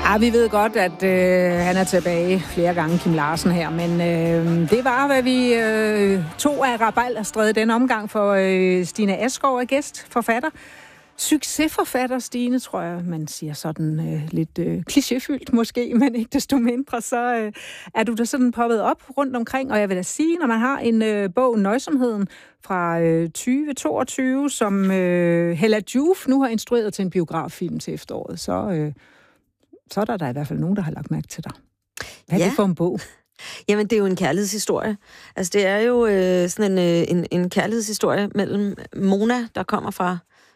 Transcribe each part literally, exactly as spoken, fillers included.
Ja, vi ved godt, at øh, han er tilbage flere gange, Kim Larsen her, men øh, det var, hvad vi øh, tog af Rabalderstræde den omgang, for øh, Stine Askov er gæst, forfatter. Succesforfatter, Stine, tror jeg, man siger sådan øh, lidt øh, klichéfyldt måske, men ikke desto mindre, så øh, er du da sådan poppet op rundt omkring. Og jeg vil da sige, når man har en øh, bog, Nøjsomheden, fra øh, tyve toogtyve, som øh, Hella Joof nu har instrueret til en biograffilm til efteråret, så, øh, så er der, der i hvert fald nogen, der har lagt mærke til dig. Hvad er ja. det for en bog? Jamen, det er jo en kærlighedshistorie. Altså, det er jo øh, sådan en, øh, en, en kærlighedshistorie mellem Mona, der kommer fra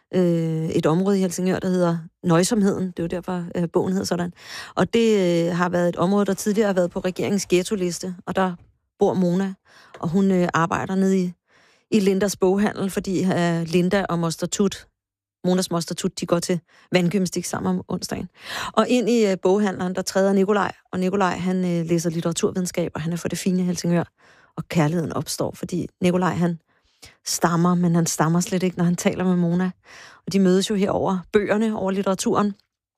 øh, et område i Helsingør, der hedder Nøjsomheden. Det er jo derfor, øh, bogen hedder sådan. Og det øh, har været et område, der tidligere har været på regeringens ghetto-liste, og der bor Mona, og hun øh, arbejder nede i, i Lindas boghandel, fordi øh, Linda og Moster Tut, Monas Moster Tut, de går til vandgymnastik sammen om onsdagen. Og ind i øh, boghandleren, der træder Nikolaj, og Nikolaj, han øh, læser litteraturvidenskab, og han er for det fine Helsingør, og kærligheden opstår, fordi Nikolaj, han stammer, men han stammer slet ikke, når han taler med Mona. Og de mødes jo her over bøgerne, over litteraturen.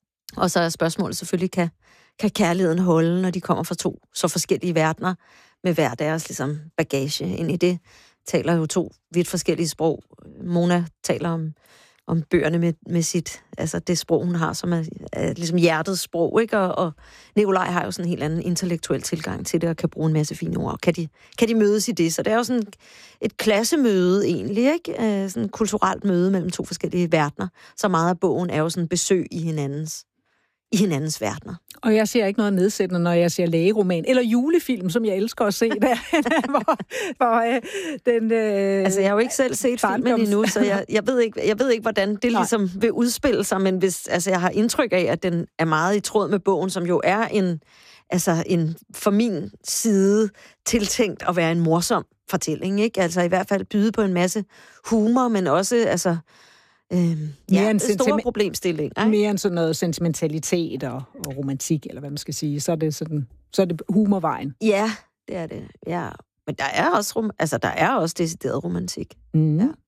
Og så er spørgsmålet selvfølgelig, kan, kan kærligheden holde, når de kommer fra to så forskellige verdener, med hver deres ligesom, bagage ind i det, taler jo to vidt forskellige sprog. Mona taler om, om bøgerne med, med sit, altså det sprog, hun har, som er, er ligesom hjertets sprog, ikke? Og, og Nikolaj har jo sådan en helt anden intellektuel tilgang til det, og kan bruge en masse fine ord. Kan de, kan de mødes i det? Så det er jo sådan et klassemøde egentlig, ikke? Sådan et kulturelt møde mellem to forskellige verdener. Så meget af bogen er jo sådan besøg i hinandens, i hinandens verdener. Og jeg ser ikke noget nedsættende, når jeg ser lægeroman eller julefilm, som jeg elsker at se, der, hvor, hvor øh, den... Øh, altså, jeg har jo ikke selv set filmen endnu, så jeg, jeg, ved ikke, jeg ved ikke, hvordan det Nej. ligesom vil udspille sig, men hvis, altså, jeg har indtryk af, at den er meget i tråd med bogen, som jo er en, altså, en for min side tiltænkt at være en morsom fortælling, ikke? Altså, i hvert fald byde på en masse humor, men også, altså... Øhm, ja, en store sentiment- problemstilling. Ikke? Mere end sådan noget sentimentalitet og, og romantik, eller hvad man skal sige. Så er det, sådan, så er det humorvejen. Ja, det er det. Ja. Men der er også, rom- altså, der er også decideret romantik. Mm. Ja.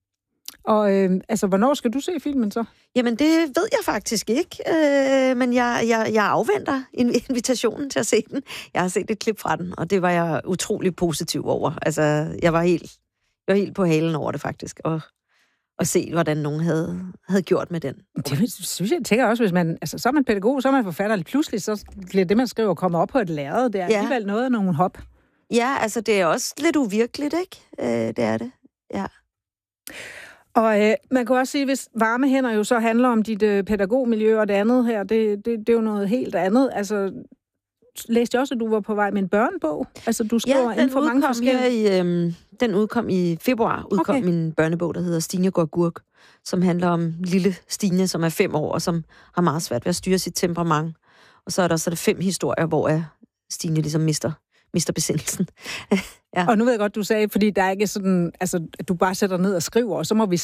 Og øh, altså, hvornår skal du se filmen så? Jamen, det ved jeg faktisk ikke. Øh, men jeg, jeg, jeg afventer invitationen til at se den. Jeg har set et klip fra den, og det var jeg utrolig positiv over. Altså, jeg var helt, jeg var helt på halen over det faktisk, og og se, hvordan nogen havde, havde gjort med den. Det synes jeg, jeg tænker også, hvis man, altså, så er man pædagog, så er man forfatter, pludselig så bliver det, man skriver, komme op på et lærred. Det er ja. alligevel noget af nogle hop. Ja, altså det er også lidt uvirkeligt, ikke? Øh, det er det, ja. Og øh, man kan også sige, hvis varme hænder jo så handler om dit øh, pædagogmiljø og det andet her, det, det, det er jo noget helt andet. Altså, læste jeg også, at du var på vej med en børnebog? Altså, du skriver ja, inden for mange forskellige... Ja, øhm, den udkom i februar, udkom okay. min børnebog, der hedder Stine går gurk, som handler om lille Stine, som er fem år, og som har meget svært ved at styre sit temperament. Og så er der så er der fem historier, hvor Stine ligesom mister, mister besindelsen. ja. Og nu ved jeg godt, du sagde, fordi der er ikke sådan, altså, at du bare sætter ned og skriver, og så må vi